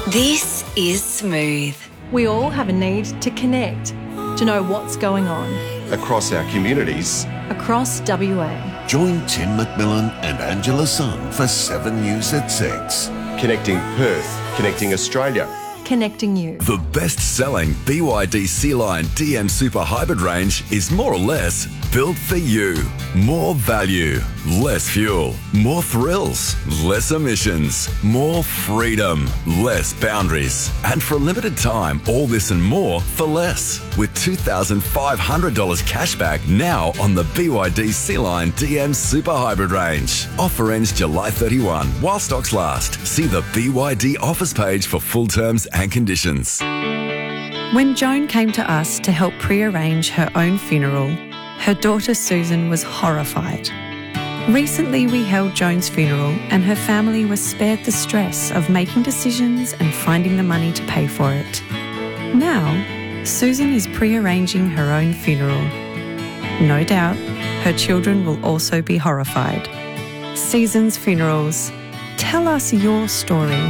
This is Smooth. We all have a need to connect, to know what's going on. Across our communities. Across WA. Join Tim McMillan and Angela Sun for 7 News at 6. Connecting Perth, connecting Australia. Connecting you. The best-selling BYD Sea-Line DM Super Hybrid range is more or less built for you. More value, less fuel, more thrills, less emissions, more freedom, less boundaries. And for a limited time, all this and more for less. With $2,500 cashback now on the BYD Sea-Line DM Super Hybrid range. Offer ends July 31 while stocks last. See the BYD offers page for full terms and conditions. When Joan came to us to help pre-arrange her own funeral, her daughter Susan was horrified. Recently we held Joan's funeral and her family was spared the stress of making decisions and finding the money to pay for it. Now, Susan is pre-arranging her own funeral. No doubt, her children will also be horrified. Seasons Funerals. Tell us your story.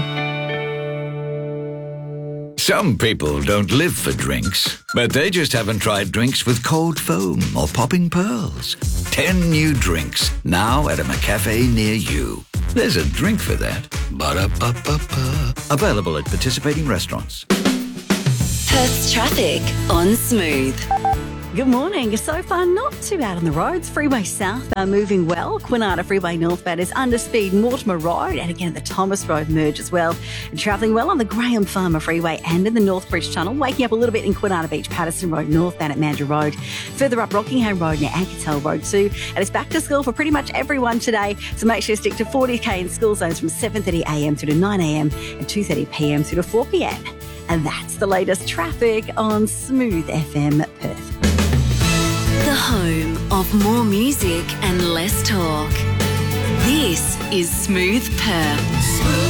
Some people don't live for drinks, but they just haven't tried drinks with cold foam or popping pearls. 10 new drinks, now at a McCafe near you. There's a drink for that. Ba-da-ba-ba-ba. Available at participating restaurants. Perth's traffic on Smooth. Good morning. So far, not too bad on the roads. Freeway South are moving well. Quinata Freeway northbound is under speed Mortimer Road, and again the Thomas Road merge as well. And travelling well on the Graham Farmer Freeway and in the Northbridge Tunnel. Waking up a little bit in Quinata Beach, Patterson Road northbound at Mandurah Road. Further up Rockingham Road near Anketel Road too. And it's back to school for pretty much everyone today. So make sure you stick to 40k in school zones from 7:30am through to 9am and 2:30pm through to 4pm. And that's the latest traffic on Smooth FM Perth. The home of more music and less talk. This is Smooth Perth.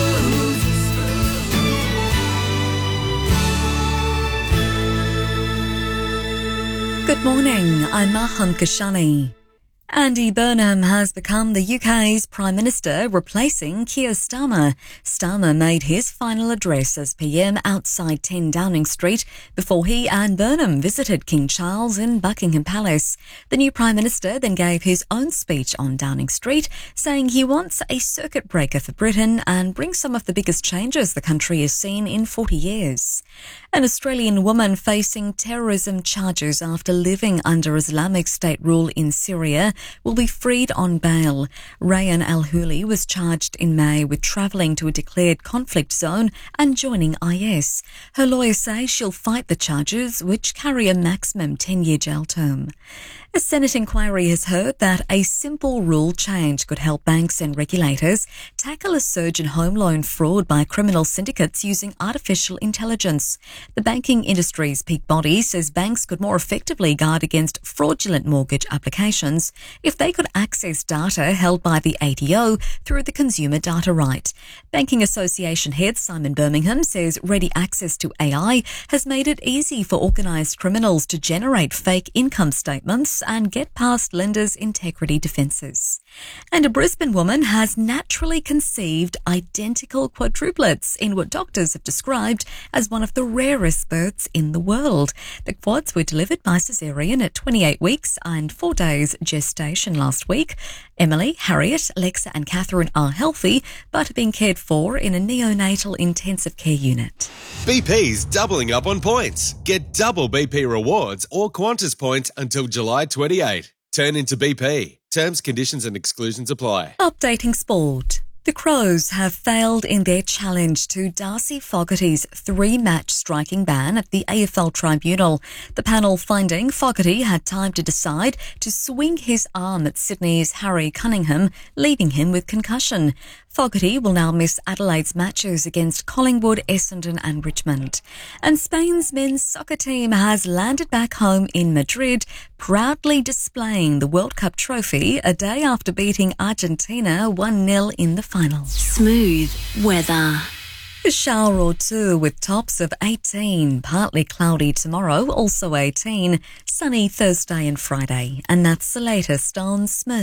Good morning, I'm Maham Kashani. Andy Burnham has become the UK's Prime Minister, replacing Keir Starmer. Starmer made his final address as PM outside 10 Downing Street before he and Burnham visited King Charles in Buckingham Palace. The new Prime Minister then gave his own speech on Downing Street, saying he wants a circuit breaker for Britain and bring some of the biggest changes the country has seen in 40 years. An Australian woman facing terrorism charges after living under Islamic State rule in Syria will be freed on bail. Rayan Al-Huli was charged in May with travelling to a declared conflict zone and joining IS. Her lawyers say she'll fight the charges, which carry a maximum 10-year jail term. A Senate inquiry has heard that a simple rule change could help banks and regulators tackle a surge in home loan fraud by criminal syndicates using artificial intelligence. The banking industry's peak body says banks could more effectively guard against fraudulent mortgage applications if they could access data held by the ATO through the Consumer Data Right. Banking Association head Simon Birmingham says ready access to AI has made it easy for organised criminals to generate fake income statements and get past lenders' integrity defences. And a Brisbane woman has naturally conceived identical quadruplets in what doctors have described as one of the rarest births in the world. The quads were delivered by caesarean at 28 weeks and 4 days gestation last week. Emily, Harriet, Alexa and Catherine are healthy but are being cared for in a neonatal intensive care unit. BP's doubling up on points. Get double BP rewards or Qantas points until July 28. Turn into BP. Terms, conditions and exclusions apply. Updating sport. The Crows have failed in their challenge to Darcy Fogarty's 3-match striking ban at the AFL Tribunal. The panel finding Fogarty had time to decide to swing his arm at Sydney's Harry Cunningham, leaving him with concussion. Fogarty will now miss Adelaide's matches against Collingwood, Essendon and Richmond. And Spain's men's soccer team has landed back home in Madrid, proudly displaying the World Cup trophy a day after beating Argentina 1-0 in the final. Smooth weather. A shower or two with tops of 18, partly cloudy tomorrow, also 18, sunny Thursday and Friday. And that's the latest on Smooth.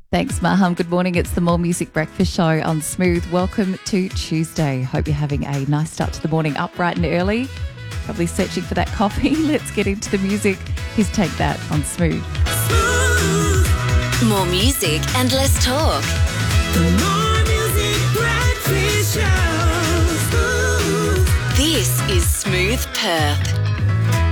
Thanks, Maham. Good morning. It's the More Music Breakfast Show on Smooth. Welcome to Tuesday. Hope you're having a nice start to the morning, up bright and early. Probably searching for that coffee. Let's get into the music. Here's Take That on Smooth. More music and less talk. The More Music Breakfast Show. This is Smooth Perth.